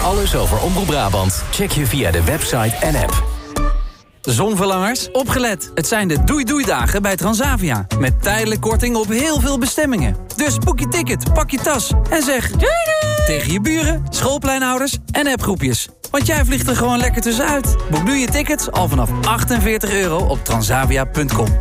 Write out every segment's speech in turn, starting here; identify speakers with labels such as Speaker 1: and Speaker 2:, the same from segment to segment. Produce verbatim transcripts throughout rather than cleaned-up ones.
Speaker 1: Alles over Omroep Brabant check je via de website en app.
Speaker 2: Zonverlangers, opgelet. Het zijn de doei-doei-dagen bij Transavia. Met tijdelijk korting op heel veel bestemmingen. Dus boek je ticket, pak je tas en zeg doei doei tegen je buren, schoolpleinouders en appgroepjes. Want jij vliegt er gewoon lekker tussenuit. Boek nu je tickets al vanaf achtenveertig euro op transavia punt com.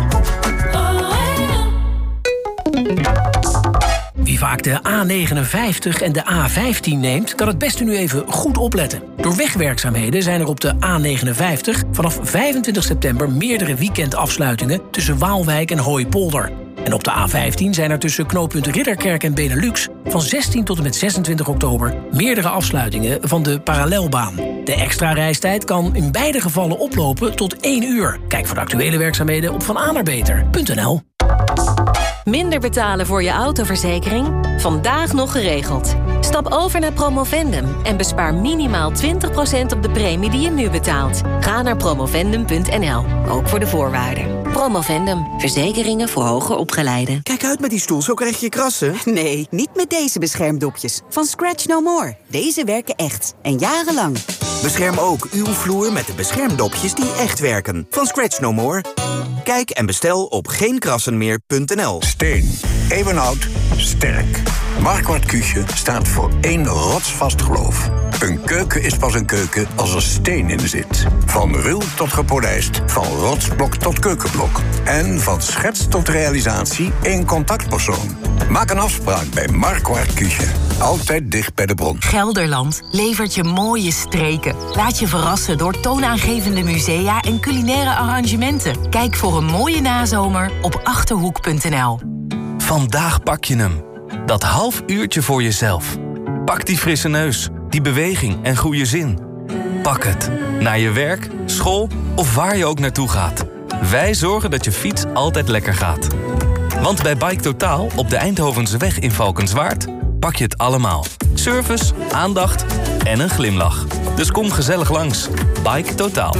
Speaker 3: Wie vaak de A negenenvijftig en de A vijftien neemt, kan het beste nu even goed opletten. Door wegwerkzaamheden zijn er op de A negenenvijftig vanaf vijfentwintig september meerdere weekendafsluitingen tussen Waalwijk en Hooipolder. En op de A vijftien zijn er tussen knooppunt Ridderkerk en Benelux van zestien tot en met zesentwintig oktober meerdere afsluitingen van de parallelbaan. De extra reistijd kan in beide gevallen oplopen tot één uur. Kijk voor de actuele werkzaamheden op vananerbeter punt n l.
Speaker 4: Minder betalen voor je autoverzekering? Vandaag nog geregeld. Stap over naar Promovendum en bespaar minimaal twintig procent op de premie die je nu betaalt. Ga naar promovendum punt n l, ook voor de voorwaarden. Promovendum, verzekeringen voor hoger opgeleiden.
Speaker 5: Kijk uit met die stoel, zo krijg je krassen.
Speaker 6: Nee, niet met deze beschermdopjes. Van Scratch No More. Deze werken echt. En jarenlang.
Speaker 5: Bescherm ook uw vloer met de beschermdopjes die echt werken. Van Scratch No More. Kijk en bestel op geen krassen meer punt n l.
Speaker 7: Steen. Eeuwenoud. Sterk. Marquardt Küche staat voor één rotsvast geloof. Een keuken is pas een keuken als er steen in zit. Van ruw tot gepolijst. Van rotsblok tot keukenblok. En van schets tot realisatie één contactpersoon. Maak een afspraak bij Marquardt Küche. Altijd dicht bij de bron.
Speaker 8: Gelderland levert je mooie streken. Laat je verrassen door toonaangevende musea en culinaire arrangementen. Kijk voor een mooie nazomer op achterhoek punt n l.
Speaker 1: Vandaag pak je hem. Dat half uurtje voor jezelf. Pak die frisse neus, die beweging en goede zin. Pak het. Naar je werk, school of waar je ook naartoe gaat. Wij zorgen dat je fiets altijd lekker gaat. Want bij Bike Totaal op de Eindhovense weg in Valkenswaard pak je het allemaal. Service, aandacht en een glimlach. Dus kom gezellig langs. Bike Totaal.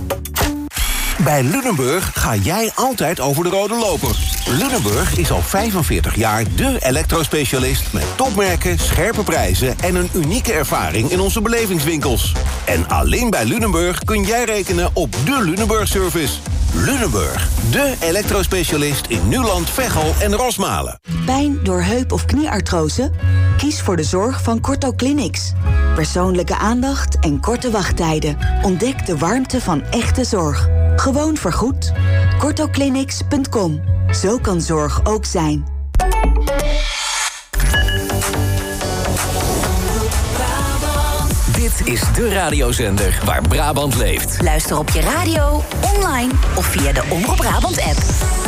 Speaker 9: Bij Lunenburg ga jij altijd over de rode loper. Lunenburg is al vijfenveertig jaar de elektrospecialist met topmerken, scherpe prijzen en een unieke ervaring in onze belevingswinkels. En alleen bij Lunenburg kun jij rekenen op de Lunenburg-service. Lunenburg, de elektrospecialist in Nuland, Veghel en Rosmalen.
Speaker 10: Pijn door heup- of knieartrose? Kies voor de zorg van Corto Clinics. Persoonlijke aandacht en korte wachttijden. Ontdek de warmte van echte zorg. Gewoon vergoed. corto clinics punt com. Zo kan zorg ook zijn.
Speaker 1: Dit is de radiozender waar Brabant leeft.
Speaker 8: Luister op je radio, online of via de Omroep Brabant app.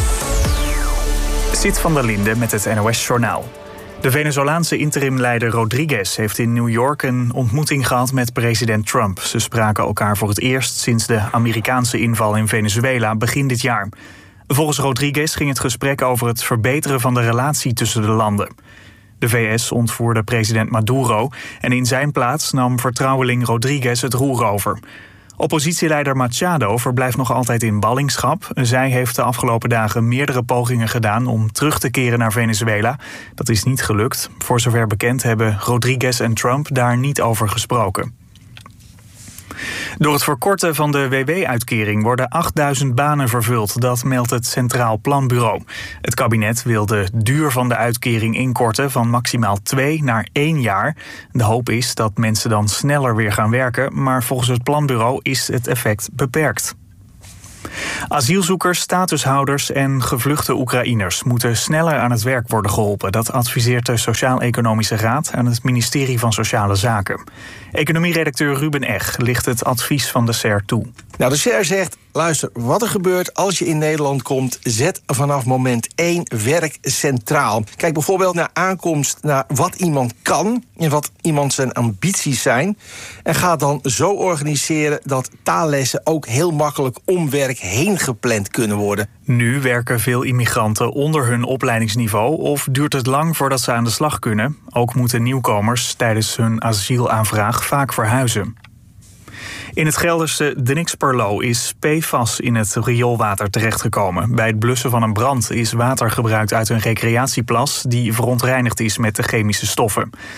Speaker 11: Sit van der Linde met het N O S-journaal. De Venezolaanse interimleider Rodriguez heeft in New York een ontmoeting gehad met president Trump. Ze spraken elkaar voor het eerst sinds de Amerikaanse inval in Venezuela begin dit jaar. Volgens Rodriguez ging het gesprek over het verbeteren van de relatie tussen de landen. De V S ontvoerde president Maduro en in zijn plaats nam vertrouweling Rodriguez het roer over. Oppositieleider Machado verblijft nog altijd in ballingschap. Zij heeft de afgelopen dagen meerdere pogingen gedaan om terug te keren naar Venezuela. Dat is niet gelukt. Voor zover bekend hebben Rodriguez en Trump daar niet over gesproken. Door het verkorten van de W W-uitkering worden achtduizend banen vervuld. Dat meldt het Centraal Planbureau. Het kabinet wil de duur van de uitkering inkorten van maximaal twee naar één jaar. De hoop is dat mensen dan sneller weer gaan werken, maar volgens het planbureau is het effect beperkt. Asielzoekers, statushouders en gevluchte Oekraïners moeten sneller aan het werk worden geholpen. Dat adviseert de Sociaal-Economische Raad aan het ministerie van Sociale Zaken. Economieredacteur Ruben Eg ligt het advies van de S E R toe.
Speaker 12: Nou, de S E R zegt, luister, wat er gebeurt als je in Nederland komt, zet vanaf moment één werk centraal. Kijk bijvoorbeeld naar aankomst, naar wat iemand kan en wat iemand zijn ambities zijn. En ga dan zo organiseren dat taallessen ook heel makkelijk om werk heen gepland kunnen worden.
Speaker 11: Nu werken veel immigranten onder hun opleidingsniveau of duurt het lang voordat ze aan de slag kunnen. Ook moeten nieuwkomers tijdens hun asielaanvraag vaak verhuizen. In het Gelderse De Nixperlo is P F A S in het rioolwater terechtgekomen. Bij het blussen van een brand is water gebruikt uit een recreatieplas die verontreinigd is met de chemische stoffen.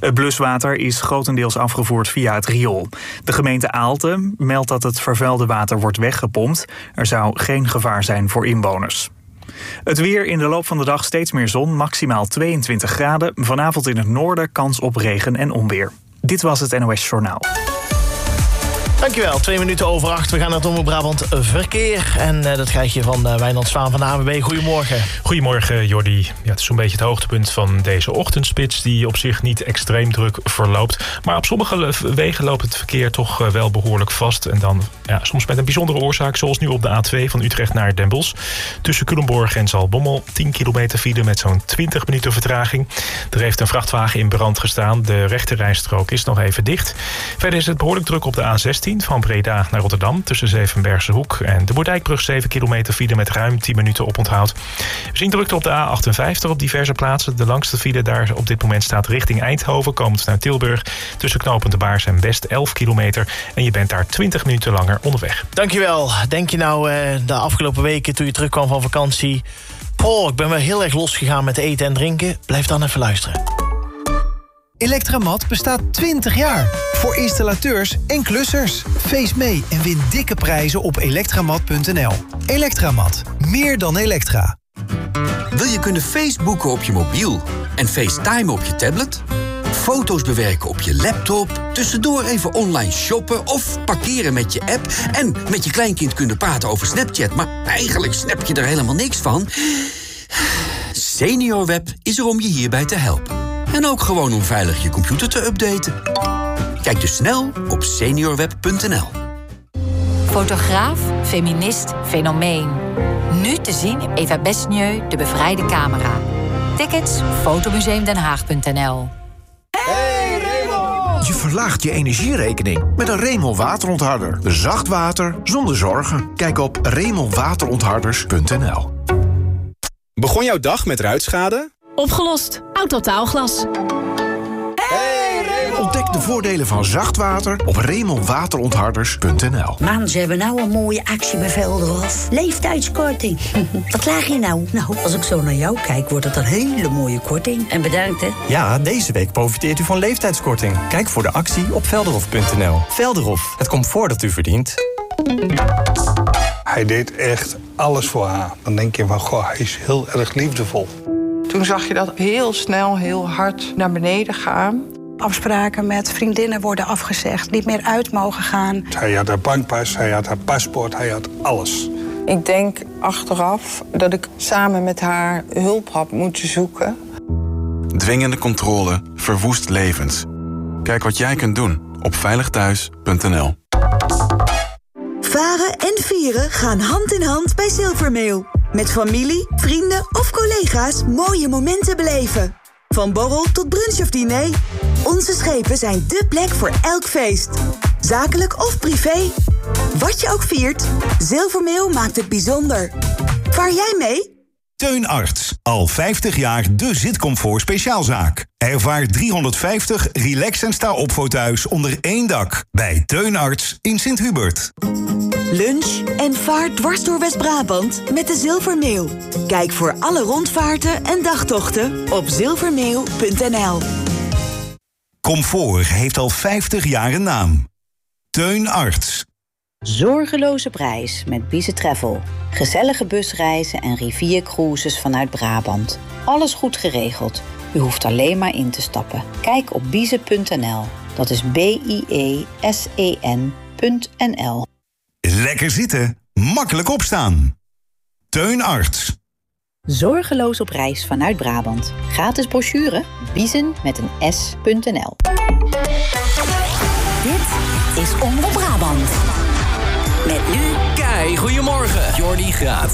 Speaker 11: Het bluswater is grotendeels afgevoerd via het riool. De gemeente Aalten meldt dat het vervuilde water wordt weggepompt. Er zou geen gevaar zijn voor inwoners. Het weer in de loop van de dag steeds meer zon, maximaal tweeëntwintig graden. Vanavond in het noorden kans op regen en onweer. Dit was het N O S Journaal.
Speaker 13: Dankjewel, twee minuten over acht. We gaan naar het Omroep Brabant Verkeer. En uh, dat krijg je van uh, Wijnand Zwaan van de A N W B. Goedemorgen.
Speaker 14: Goedemorgen, Jordi. Ja, het is zo'n beetje het hoogtepunt van deze ochtendspits, die op zich niet extreem druk verloopt. Maar op sommige wegen loopt het verkeer toch uh, wel behoorlijk vast. En dan ja, soms met een bijzondere oorzaak, zoals nu op de A twee van Utrecht naar Den Bosch. Tussen Culemborg en Zaltbommel, tien kilometer file met zo'n twintig minuten vertraging. Er heeft een vrachtwagen in brand gestaan. De rechterrijstrook is nog even dicht. Verder is het behoorlijk druk op de A zestien van Breda naar Rotterdam tussen Zevenbergse Hoek en de Boerdijkbrug, zeven kilometer file met ruim tien minuten oponthoud. We zien drukte op de A achtenvijftig op diverse plaatsen. De langste file daar op dit moment staat richting Eindhoven, komend naar Tilburg, tussen knooppunt De Baars en West, elf kilometer. En je bent daar twintig minuten langer onderweg.
Speaker 13: Dankjewel. Denk je nou uh, de afgelopen weken toen je terugkwam van vakantie, oh, ik ben wel heel erg losgegaan met eten en drinken? Blijf dan even luisteren.
Speaker 15: Electramat bestaat twintig jaar. Voor installateurs en klussers. Feest mee en win dikke prijzen op elektramat punt n l. Electramat. Meer dan elektra.
Speaker 16: Wil je kunnen Facebooken op je mobiel en FaceTime op je tablet? Foto's bewerken op je laptop, tussendoor even online shoppen of parkeren met je app en met je kleinkind kunnen praten over Snapchat, maar eigenlijk snap je er helemaal niks van? SeniorWeb is er om je hierbij te helpen. En ook gewoon om veilig je computer te updaten. Kijk dus snel op seniorweb punt n l.
Speaker 17: Fotograaf, feminist, fenomeen. Nu te zien in Eva Besnieu, De Bevrijde Camera. Tickets fotomuseum den haag punt n l.
Speaker 18: Hey Raymond! Je verlaagt je energierekening met een Raymond waterontharder. Zacht water zonder zorgen. Kijk op raymond waterontharders punt n l.
Speaker 19: Begon jouw dag met ruitschade?
Speaker 20: Opgelost. Autotaalglas.
Speaker 18: Hey Raymond! Ontdek de voordelen van zacht water op raymond waterontharders punt n l.
Speaker 21: Man, ze hebben nou een mooie actie bij Velderhof. Leeftijdskorting. Wat klaag je nou? Nou, als ik zo naar jou kijk, wordt het een hele mooie korting. En bedankt, hè?
Speaker 22: Ja, deze week profiteert u van leeftijdskorting. Kijk voor de actie op velderhof punt n l. Velderhof, het comfort dat u verdient.
Speaker 23: Hij deed echt alles voor haar. Dan denk je van, goh, hij is heel erg liefdevol.
Speaker 24: Toen zag je dat heel snel, heel hard naar beneden gaan.
Speaker 25: Afspraken met vriendinnen worden afgezegd, niet meer uit mogen gaan.
Speaker 23: Hij had haar bankpas, hij had haar paspoort, hij had alles.
Speaker 24: Ik denk achteraf dat ik samen met haar hulp had moeten zoeken.
Speaker 26: Dwingende controle verwoest levens. Kijk wat jij kunt doen op veilig thuis punt n l.
Speaker 10: Varen en vieren gaan hand in hand bij Zilvermeeuw. Met familie, vrienden of collega's mooie momenten beleven. Van borrel tot brunch of diner. Onze schepen zijn dé plek voor elk feest. Zakelijk of privé. Wat je ook viert, Zilvermeeuw maakt het bijzonder. Vaar jij mee?
Speaker 27: Teun Arts. Al vijftig jaar de zitcomfort speciaalzaak. Ervaar driehonderdvijftig relax- en sta-opvouwthuis onder één dak. Bij Teun Arts in Sint-Hubert.
Speaker 10: Lunch en vaart dwars door West-Brabant met de Zilvermeeuw. Kijk voor alle rondvaarten en dagtochten op zilvermeeuw punt n l.
Speaker 27: Comfort heeft al vijftig jaar een naam. Teun Arts.
Speaker 28: Zorgeloze prijs met Bise Travel. Gezellige busreizen en riviercruises vanuit Brabant. Alles goed geregeld. U hoeft alleen maar in te stappen. Kijk op bise punt n l. Dat is B I E S E N punt n l.
Speaker 27: Lekker zitten, makkelijk opstaan. Teun Arts.
Speaker 28: Zorgeloos op reis vanuit Brabant. Gratis brochure, biezen met een s punt n l.
Speaker 17: Dit is Omroep Brabant. Met nu...
Speaker 2: Kei, goedemorgen. Jordi Graat.